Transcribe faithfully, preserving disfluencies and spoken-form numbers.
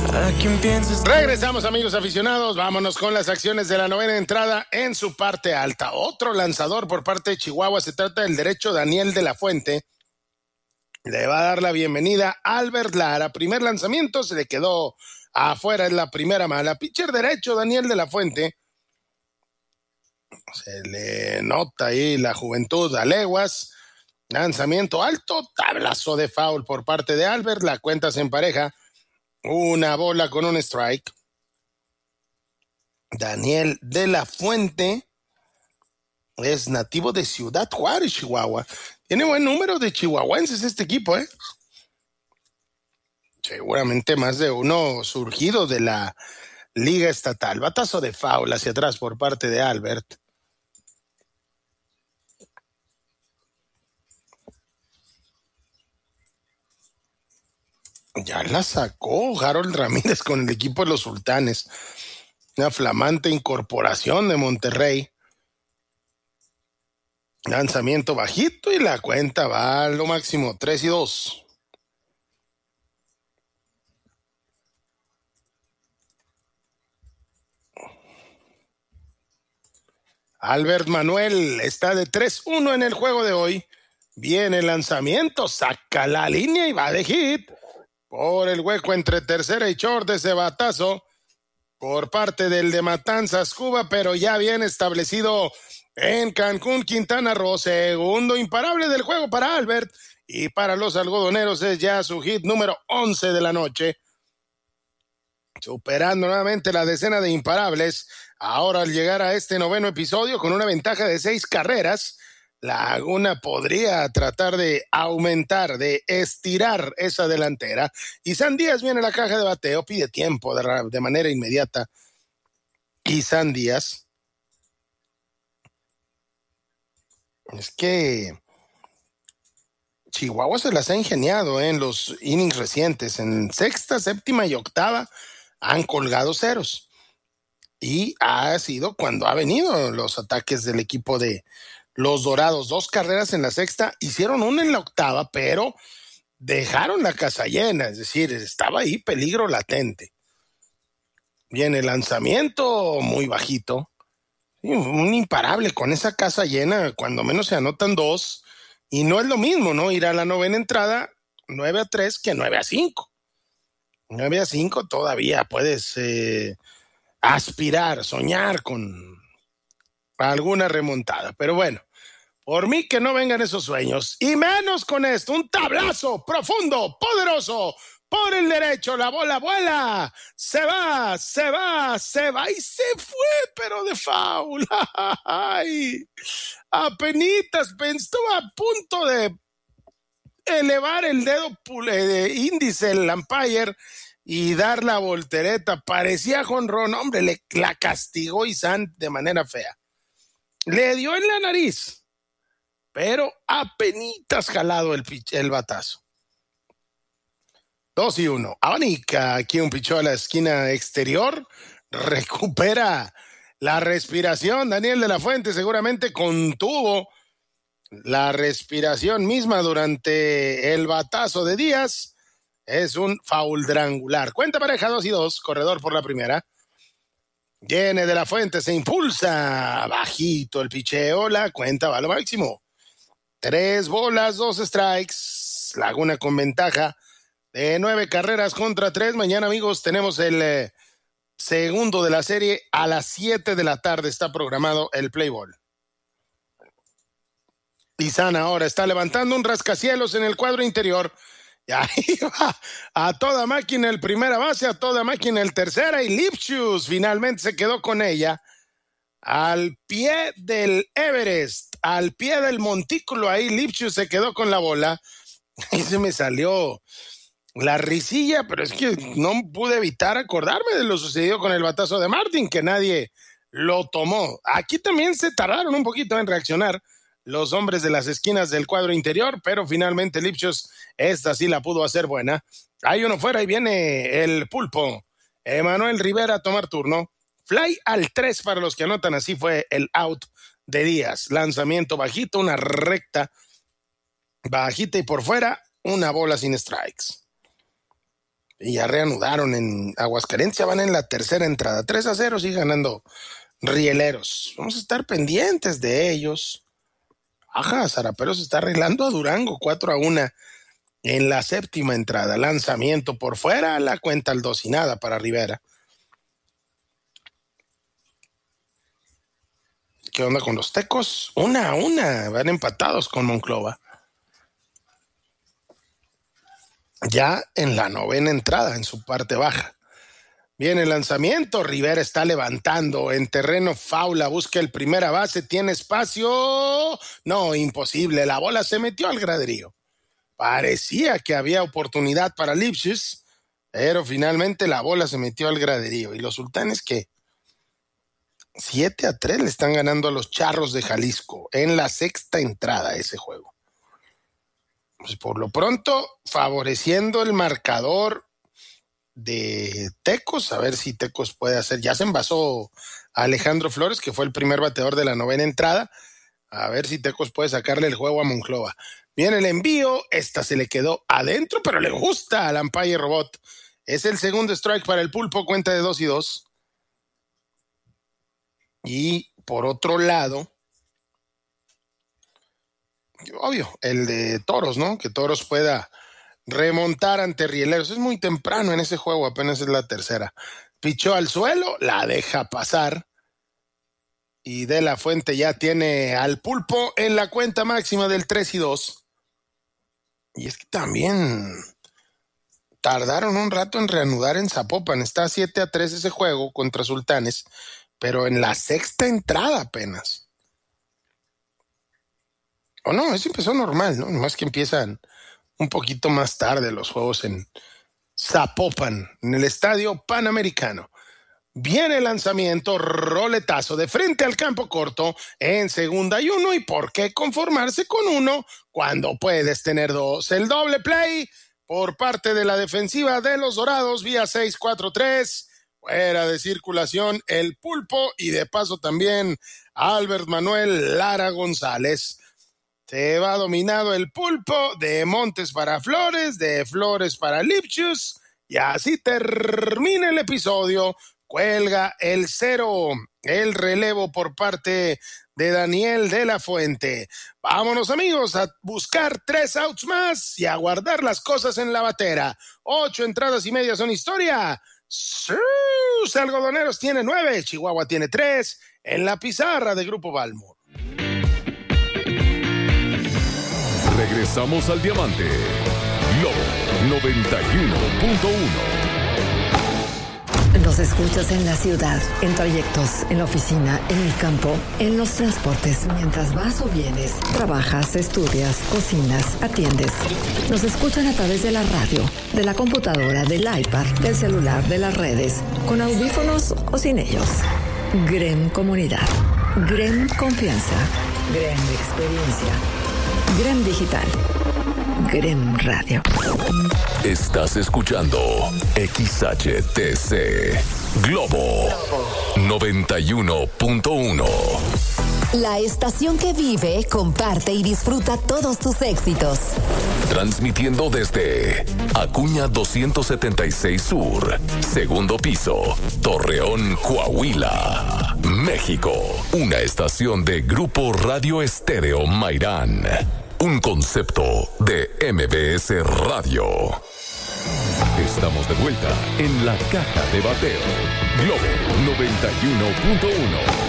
¿A quién piensas? Regresamos, amigos aficionados. Vámonos con las acciones de la novena entrada en su parte alta. Otro lanzador por parte de Chihuahua. Se trata del derecho Daniel de la Fuente. Le va a dar la bienvenida a Albert Lara. Primer lanzamiento, se le quedó afuera en la primera mala. Pitcher derecho Daniel de la Fuente. Se le nota ahí la juventud a leguas. Lanzamiento alto, tablazo de foul por parte de Albert. La cuenta se empareja. Una bola con un strike. Daniel de la Fuente es nativo de Ciudad Juárez, Chihuahua. Tiene buen número de chihuahuenses este equipo, ¿eh? Seguramente más de uno surgido de la liga estatal. Batazo de foul hacia atrás por parte de Albert. Ya la sacó Harold Ramírez con el equipo de los Sultanes. Una flamante incorporación de Monterrey. Lanzamiento bajito y la cuenta va a lo máximo, tres y dos. Albert Manuel está de tres uno en el juego de hoy. Viene el lanzamiento, saca la línea y va de hit. Por el hueco entre tercera y short, ese batazo por parte del de Matanzas, Cuba, pero ya bien establecido en Cancún, Quintana Roo. Segundo imparable del juego para Albert, y para los algodoneros es ya su hit número once de la noche, superando nuevamente la decena de imparables. Ahora, al llegar a este noveno episodio con una ventaja de seis carreras, Laguna podría tratar de aumentar, de estirar esa delantera. Y San Díaz viene a la caja de bateo, pide tiempo de, de manera inmediata. Y San Díaz, es que Chihuahua se las ha ingeniado, ¿eh? En los innings recientes. En sexta, séptima y octava han colgado ceros. Y ha sido cuando ha venido los ataques del equipo de los Dorados. Dos carreras en la sexta, hicieron una en la octava, pero dejaron la casa llena, es decir, estaba ahí peligro latente. Viene el lanzamiento muy bajito, un imparable con esa casa llena, cuando menos se anotan dos, y no es lo mismo, ¿no? Ir a la novena entrada, nueve a tres, que nueve a cinco. nueve a cinco todavía puedes eh, aspirar, soñar con alguna remontada, pero bueno, por mí que no vengan esos sueños, y menos con esto. Un tablazo profundo, poderoso, por el derecho, la bola vuela, se va, se va, se va y se fue, pero de foul. Ay, apenitas, estuvo a punto de elevar el dedo de índice el umpire y dar la voltereta. Parecía jonrón, hombre, le, la castigó Isan de manera fea. Le dio en la nariz, pero apenitas jalado el, el batazo. Dos y uno. Abanica aquí un pichó a la esquina exterior. Recupera la respiración. Daniel de la Fuente seguramente contuvo la respiración misma durante el batazo de Díaz. Es un foul drangular. Cuenta pareja dos y dos. Corredor por la primera. Viene de la Fuente, se impulsa. Bajito el picheo. La cuenta va a lo máximo. Tres bolas, dos strikes. Laguna con ventaja de nueve carreras contra tres. Mañana, amigos, tenemos el eh, segundo de la serie. A las siete de la tarde está programado el play ball. Isan ahora está levantando un rascacielos en el cuadro interior. Y ahí va a toda máquina el primera base, a toda máquina el tercera, y Lipschutz finalmente se quedó con ella. Al pie del Everest, al pie del montículo, ahí Lipschutz se quedó con la bola. Y se me salió la risilla, pero es que no pude evitar acordarme de lo sucedido con el batazo de Martin, que nadie lo tomó. Aquí también se tardaron un poquito en reaccionar los hombres de las esquinas del cuadro interior, pero finalmente Lipschutz esta sí la pudo hacer buena. Hay uno fuera y viene el pulpo Emanuel Rivera a tomar turno. Fly al tres para los que anotan, así fue el out de Díaz. Lanzamiento bajito, una recta bajita y por fuera, una bola sin strikes. y ya reanudaron en Aguascalientes, ya van en la tercera entrada, tres a cero, sigue ganando Rieleros. Vamos a estar pendientes de ellos. Ajá, Zaraperos está arreglando a Durango, cuatro a uno en la séptima entrada. Lanzamiento por fuera, la cuenta al dos y nada para Rivera. ¿Qué onda con los Tecos? Una a una, van empatados con Monclova. Ya en la novena entrada, en su parte baja. Viene el lanzamiento, Rivera está levantando en terreno faula, busca el primera base, tiene espacio. No, imposible, la bola se metió al graderío. Parecía que había oportunidad para Lipschitz, pero finalmente la bola se metió al graderío. Y los Sultanes, ¿qué? siete a tres le están ganando a los Charros de Jalisco en la sexta entrada ese juego. Pues por lo pronto, favoreciendo el marcador de Tecos, a ver si Tecos puede hacer. Ya se envasó a Alejandro Flores, que fue el primer bateador de la novena entrada. A ver si Tecos puede sacarle el juego a Monclova. Viene el envío, esta se le quedó adentro, pero le gusta al umpire robot. Es el segundo strike para el Pulpo, cuenta de dos y dos. Y por otro lado, obvio, el de Toros, ¿no? Que Toros pueda remontar ante Rieleros. Es muy temprano en ese juego, apenas es la tercera. Pichó al suelo, la deja pasar. Y De La Fuente ya tiene al Pulpo en la cuenta máxima del tres y dos. Y es que también tardaron un rato en reanudar en Zapopan. Está siete a tres ese juego contra Sultanes, pero en la sexta entrada apenas. O no, eso empezó normal, ¿no? Nomás que empiezan un poquito más tarde los juegos en Zapopan, en el Estadio Panamericano. Viene el lanzamiento, roletazo de frente al campo corto en segunda y uno. ¿Y por qué conformarse con uno cuando puedes tener dos? El doble play por parte de la defensiva de los Dorados vía seis cuatro tres. Fuera de circulación el Pulpo y de paso también Albert Manuel Lara González. Se va dominado el Pulpo, de Montes para Flores, de Flores para Lipschitz, y así termina el episodio. Cuelga el cero, el relevo por parte de Daniel de la Fuente. Vámonos, amigos, a buscar tres outs más y a guardar las cosas en la batera. Ocho entradas y media son historia. Sus algodoneros tiene nueve, Chihuahua tiene tres en la pizarra de Grupo Balmo. Regresamos al Diamante. Lobo noventa y uno punto uno. Nos escuchas en la ciudad, en trayectos, en la oficina, en el campo, en los transportes, mientras vas o vienes, trabajas, estudias, cocinas, atiendes. Nos escuchan a través de la radio, de la computadora, del iPad, del celular, de las redes, con audífonos o sin ellos. Grem Comunidad, Grem Confianza, Grem Experiencia, Grem Digital, Grem Radio. Estás escuchando X H T C Globo noventa y uno punto uno. La estación que vive, comparte y disfruta todos tus éxitos. Transmitiendo desde Acuña doscientos setenta y seis Sur, segundo piso, Torreón, Coahuila, México. Una estación de Grupo Radio Estéreo Mairán. Un concepto de M B S Radio. Estamos de vuelta en la caja de bateo. Globo noventa y uno punto uno.